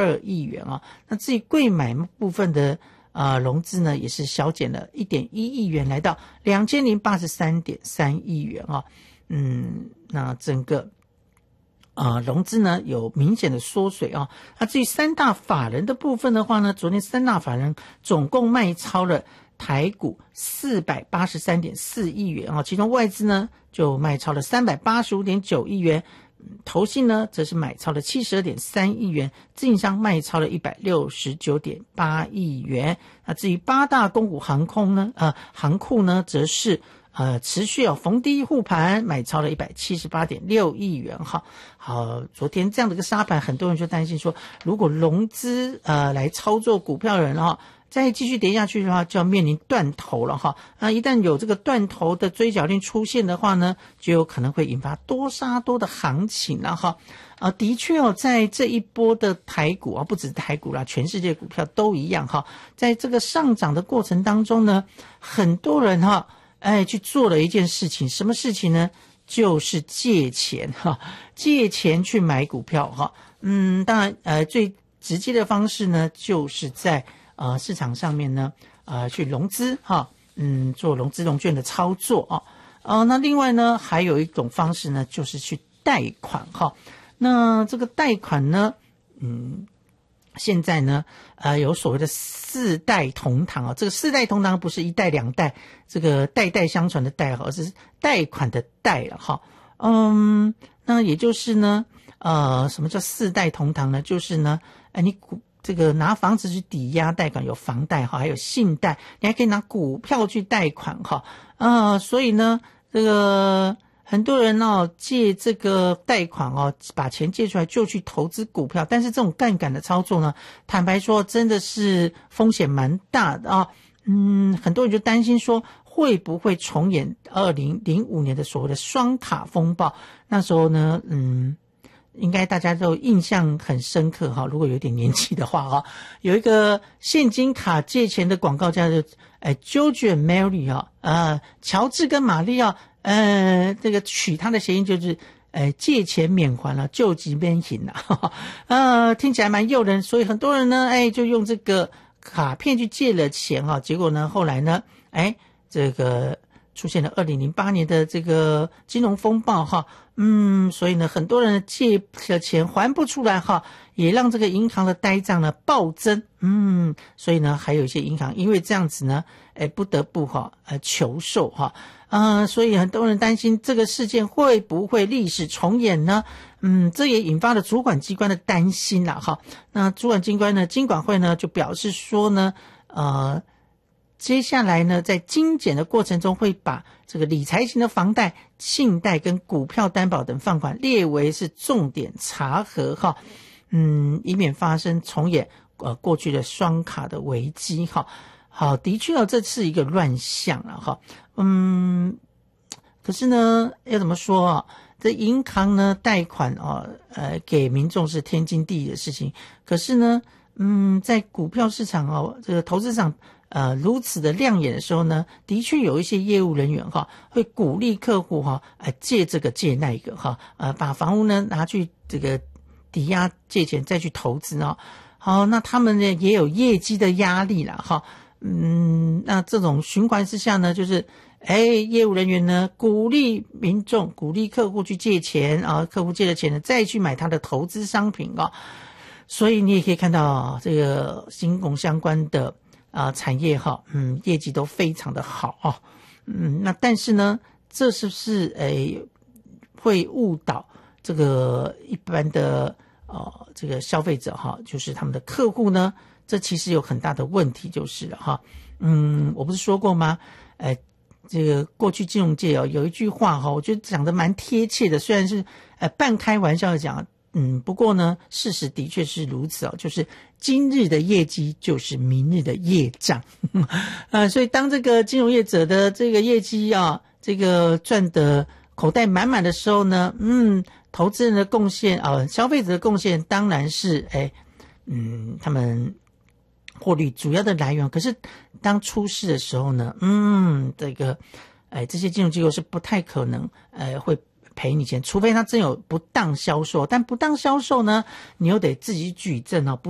1.2亿元啊。那至于柜买部分的融资呢，也是小减了 1.1 亿元，来到 2083.3 亿元啊。那整个融资呢有明显的缩水啊。那至于三大法人的部分的话呢，昨天三大法人总共卖超了台股 483.4 亿元啊，其中外资呢就卖超了 385.9 亿元，投信呢则是买超了 72.3 亿元，自营商卖超了 169.8 亿元。那至于八大公股航空呢航库呢则是持续逢低护盘，买超了 178.6 亿元哈。好，昨天这样的一个杀盘，很多人就担心说，如果融资来操作股票的人再继续跌下去的话，就要面临断头了哈。一旦有这个断头的追缴令出现的话呢，就有可能会引发多杀多的行情了哈。的确在这一波的台股不只是台股啦，全世界股票都一样哈。在这个上涨的过程当中呢，很多人去做了一件事情，什么事情呢？就是借钱借钱去买股票当然最直接的方式呢，就是在市场上面呢去融资做融资融券的操作那另外呢还有一种方式呢，就是去贷款那这个贷款呢现在呢有所谓的四代同堂这个四代同堂不是一代两代这个代代相传的代而是贷款的贷了那也就是呢什么叫四代同堂呢？就是呢你这个拿房子去抵押贷款，有房贷还有信贷，你还可以拿股票去贷款所以呢这个很多人借这个贷款把钱借出来就去投资股票，但是这种杠杆的操作呢，坦白说真的是风险蛮大的很多人就担心说会不会重演2005年的所谓的双卡风暴。那时候呢应该大家都印象很深刻如果有点年纪的话有一个现金卡借钱的广告叫做George and Mary 乔治跟玛丽这个取他的谐音就是借钱免还了救急免刑听起来蛮诱人，所以很多人呢就用这个卡片去借了钱结果呢后来呢这个出现了2008年的这个金融风暴所以呢很多人借了钱还不出来也让这个银行的呆账呢暴增所以呢还有一些银行因为这样子呢不得不求售所以很多人担心这个事件会不会历史重演呢这也引发了主管机关的担心啦那主管机关呢金管会呢就表示说呢接下来呢在精简的过程中会把这个理财型的房贷、信贷跟股票担保等放款列为是重点查核以免发生重演过去的双卡的危机好，的确这是一个乱象了可是呢要怎么说这银行呢贷款给民众是天经地义的事情，可是呢在股票市场这个投资市场如此的亮眼的时候呢，的确有一些业务人员会鼓励客户借这个借那个把房屋呢拿去这个抵押借钱再去投资好，那他们呢也有业绩的压力啦那这种循环之下呢，就是业务人员呢鼓励民众鼓励客户去借钱客户借了钱呢再去买他的投资商品所以你也可以看到这个金融相关的产业业绩都非常的好那但是呢这是不是会误导这个一般的这个消费者就是他们的客户呢？这其实有很大的问题就是了我不是说过吗这个过去金融界有一句话我觉得讲得蛮贴切的，虽然是半开玩笑的讲不过呢事实的确是如此就是今日的业绩就是明日的业障所以当这个金融业者的这个业绩这个赚的口袋满满的时候呢投资人的贡献消费者的贡献当然是他们获利主要的来源，可是当出事的时候呢这个这些金融机构是不太可能会赔你钱，除非他真有不当销售，但不当销售呢你又得自己举证